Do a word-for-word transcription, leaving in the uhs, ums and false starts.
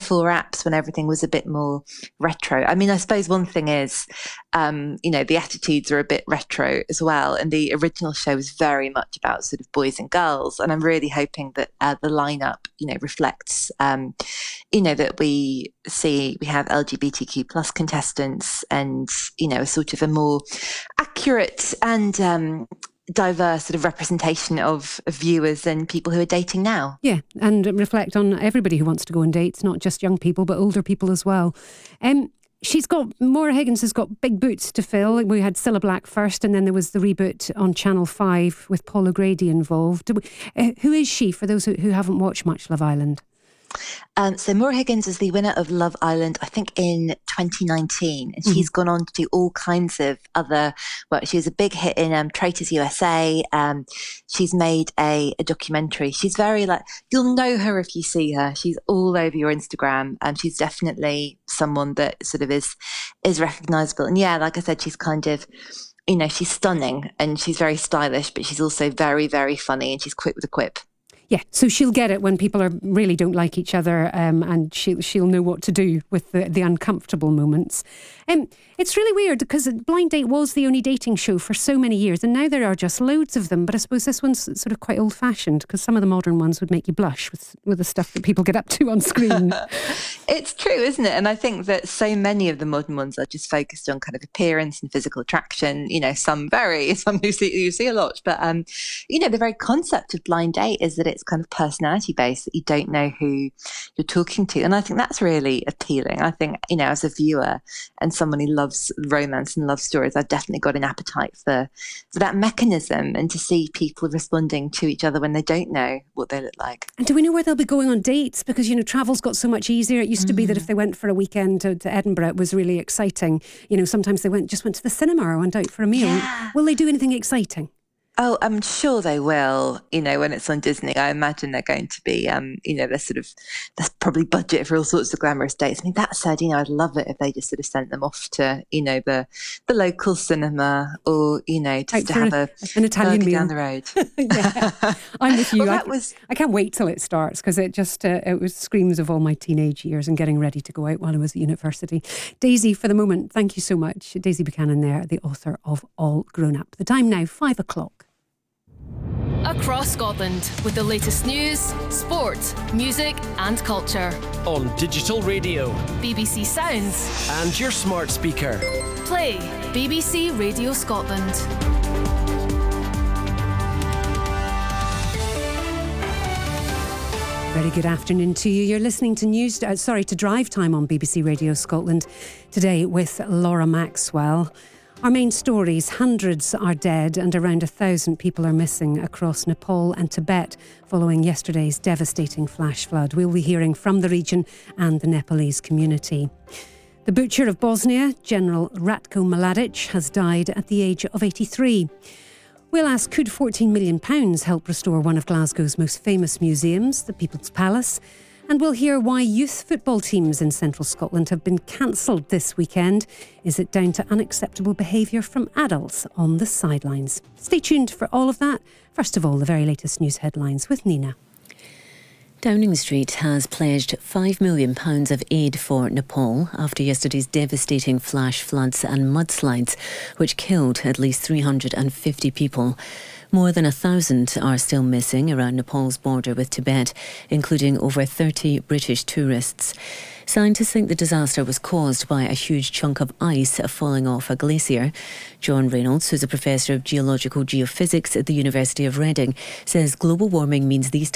before apps, when everything was a bit more retro. I mean, I suppose one thing is, um, you know, the attitudes are a bit retro as well. And the original show was very much about sort of boys and girls. And I'm really hoping that uh, the lineup, you know, reflects, um, you know, that we see we have L G B T Q plus contestants and, you know, a sort of a more accurate and um, diverse sort of representation of, of viewers and people who are dating now. Yeah, and reflect on everybody who wants to go on dates, not just young people, but older people as well. Um, she's got, Maura Higgins has got big boots to fill. We had Cilla Black first, and then there was the reboot on Channel five with Paul O'Grady involved. Uh, who is she, for those who, who haven't watched much Love Island? Um, so Maura Higgins is the winner of Love Island, I think in twenty nineteen, and she's mm-hmm. gone on to do all kinds of other work. She was a big hit in um, Traitors U S A. Um, she's made a, a documentary. She's very like, you'll know her if you see her. She's all over your Instagram, and she's definitely someone that sort of is is recognisable. And yeah, like I said, she's kind of, you know, she's stunning and she's very stylish, but she's also very, very funny, and she's quick with a quip. Yeah, so she'll get it when people are really don't like each other, um, and she'll she'll know what to do with the, the uncomfortable moments. Um, it's really weird because Blind Date was the only dating show for so many years, and now there are just loads of them. But I suppose this one's sort of quite old-fashioned because some of the modern ones would make you blush with with the stuff that people get up to on screen. It's true, isn't it? And I think that so many of the modern ones are just focused on kind of appearance and physical attraction. You know, some very, some you see, you see a lot, but um, you know, the very concept of Blind Date is that it's kind of personality based, that you don't know who you're talking to. And I think that's really appealing. I think, you know, as a viewer and someone who loves romance and love stories, I've definitely got an appetite for, for that mechanism, and to see people responding to each other when they don't know what they look like. And do we know where they'll be going on dates? Because, you know, travel's got so much easier. It used to mm. be that if they went for a weekend to, to Edinburgh, it was really exciting. You know, sometimes they went just went to the cinema or went out for a meal. Yeah. Will they do anything exciting? Oh, I'm sure they will. You know, when it's on Disney, I imagine they're going to be, um, you know, they're sort of, there's probably budget for all sorts of glamorous dates. I mean, that said, you know, I'd love it if they just sort of sent them off to, you know, the the local cinema, or, you know, just to have a, an Italian meal down the road. Yeah, I'm with you. Well, that I, was... I can't wait till it starts, because it just uh, it was screams of all my teenage years and getting ready to go out while I was at university. Daisy, for the moment, thank you so much. Daisy Buchanan there, the author of All Grown Up. The time now, five o'clock. Across Scotland, with the latest news, sport, music and culture. On digital radio, B B C Sounds, and your smart speaker. Play B B C Radio Scotland. Very good afternoon to you. You're listening to news, uh, sorry, to Drive Time on B B C Radio Scotland today with Laura Maxwell. Our main stories: hundreds are dead and around a thousand people are missing across Nepal and Tibet following yesterday's devastating flash flood. We'll be hearing from the region and the Nepalese community. The butcher of Bosnia, General Ratko Mladic, has died at the age of eighty-three. We'll ask, could fourteen million pounds help restore one of Glasgow's most famous museums, the People's Palace? And we'll hear why youth football teams in central Scotland have been cancelled this weekend. Is it down to unacceptable behaviour from adults on the sidelines? Stay tuned for all of that. First of all, the very latest news headlines with Nina. Downing Street has pledged five million pounds of aid for Nepal after yesterday's devastating flash floods and mudslides, which killed at least three hundred fifty people. More than a thousand are still missing around Nepal's border with Tibet, including over thirty British tourists. Scientists think the disaster was caused by a huge chunk of ice falling off a glacier. John Reynolds, who's a professor of geological geophysics at the University of Reading, says global warming means these